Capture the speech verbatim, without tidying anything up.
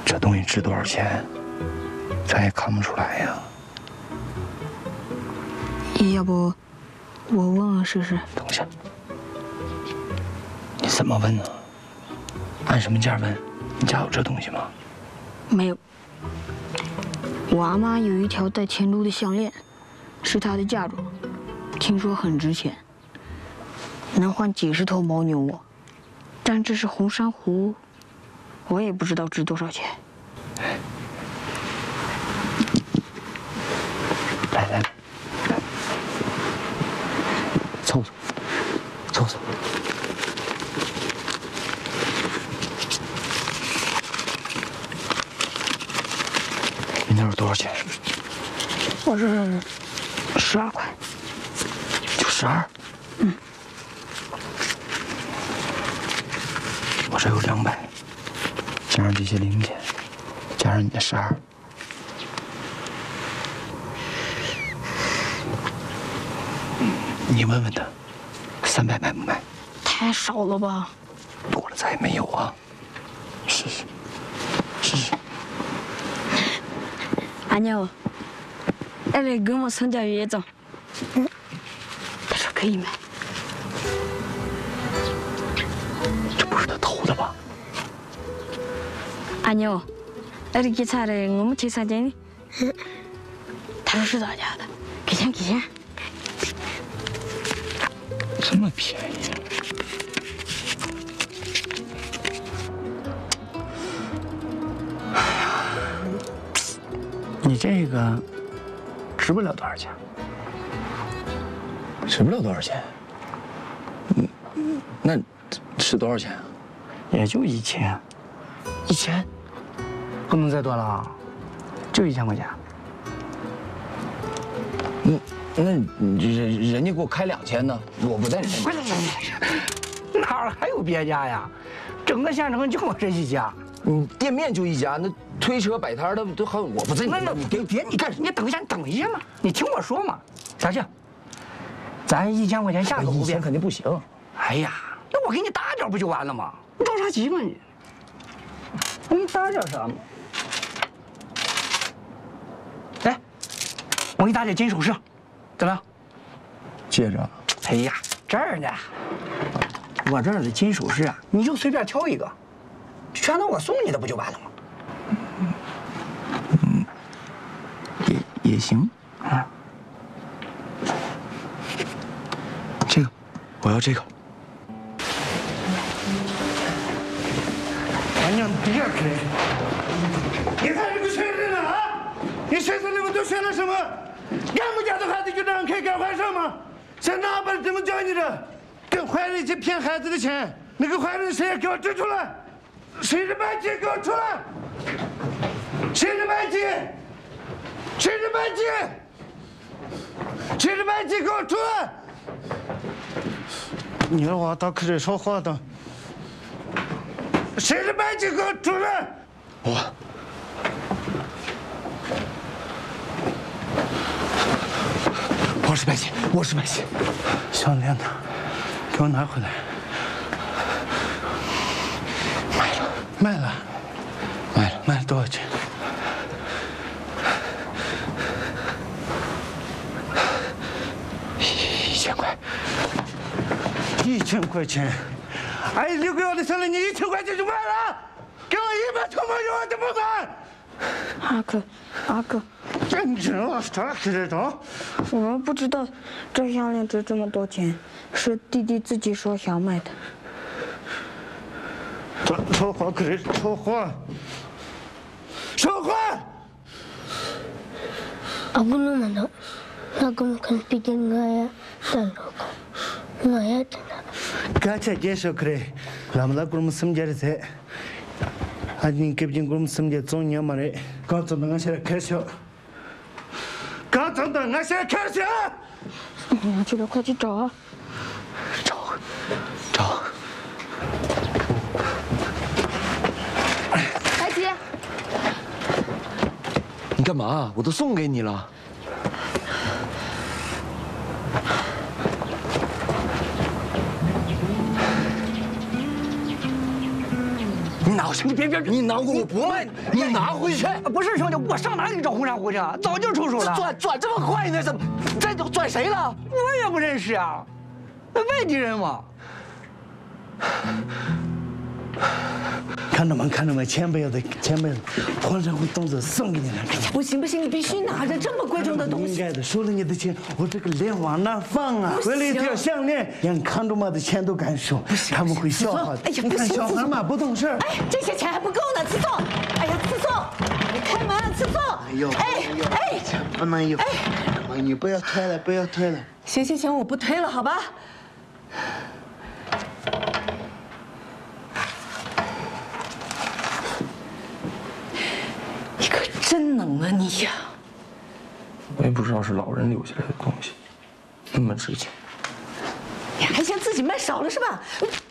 这东西值多少钱，咱也看不出来呀。 要不我问问试试？ 等下，你怎么问呢？按什么价问？你家有这东西吗？ 没有。我阿妈有一条带前珠的项链，是她的嫁妆，听说很值钱，能换几十头牦牛窝。但这是红珊瑚，我也不知道值多少钱。 来来来，凑凑，凑凑。你那有多少钱？ 我是十二块。 就十二？ 嗯。 我这有两百，加上这些零钱，加上你的十二。你问问他，三百卖不卖？ 太少了吧？ 多了咱也没有啊。试试，试试。 阿娘，来来跟我参加月子。嗯，他说可以买。 这不是他偷的吧？ 阿娘，来来给菜的，我们去参加呢。他说是他家的，给钱给钱。 这么便宜？哎呀，你这个值不了多少钱，值不了多少钱。嗯，那是多少钱啊？也就一千。一千？不能再多了啊，就一千块钱。嗯。那人人家给我开两千呢，我不在人家。 哪儿还有别家呀？整个县城就我这一家。 你店面就一家，那推车摆摊的都还有我不在。 那那你别别你干什么？你等一下，你等一下嘛，你听我说嘛。小庆，咱一千块钱价格不变， 肯定不行。 哎呀，那我给你打点不就完了吗？你着啥急嘛你？我给你打点啥嘛？来，我给你打点金首饰。怎么样？ 戒指？ 哎呀，这儿呢，我这儿的金首饰啊，你就随便挑一个，全都我送你的不就完了吗？ 嗯，也也行啊。这个，我要这个。 俺娘别开！你看这个村子呢啊！你村子里面都学了什么？俺们家的孩子就这样开干坏事吗？在哪边怎么教你的？跟坏人去骗孩子的钱，那个坏人谁给我指出来？谁是班级？给我出来！谁是班级？谁是班级？谁是班级？给我出来！你让我到客人说话的。谁是班级？给我出来！ 我。我是白姐，我是白姐。 项链呢？给我拿回来。 卖了， 卖了， 卖了， 卖了多少钱？ 一千块。 一千块钱。哎，六个月的项链，你一千块钱就卖了？给我一百头毛油我都不买。 阿哥，阿哥。 真正啊，啥知道？ 我们不知道这项链值这么多钱，是弟弟自己说想买的。 说说话可是说话，说话！ Aku naman na nagkumakan pigil ngaya taloko. Ngaya tana. Kacha jesho kre. Lamla kurum samjar se. Adin kebjin kurum samjar zonya mare. Kacha na ngasha kesho. Kacha na ngasha kesho. 你要去了，快去找啊！ 找，找。 白姐， 你干嘛？我都送给你了。 你拿回去！你别别，你拿过我不卖，你拿回去！ 不是兄弟，我上哪里找红珊瑚去？早就出手了。 转转这么快呢？怎么？这都转谁了？ 我也不认识啊，那外地人嘛。 看到吗？看到吗？钱不要的，钱不要的，黄珊瑚动作送给你了。 不行不行，你必须拿着这么贵重的东西。 应该的，收了你的钱，我这个脸往哪放啊？为了一条项链，让看着嘛的钱都敢收，他们会笑话的。 哎呀， 你看小孩嘛不懂事儿。 哎，这些钱还不够呢，刺凤。哎呀，刺凤，你开门啊，刺凤。 哎呦， 哎哎， 不能有，哎，你不要推了，不要推了。 行行行，我不推了，好吧？你可真能啊你呀！ 我也不知道是老人留下来的东西，那么值钱。 你还嫌自己卖少了是吧？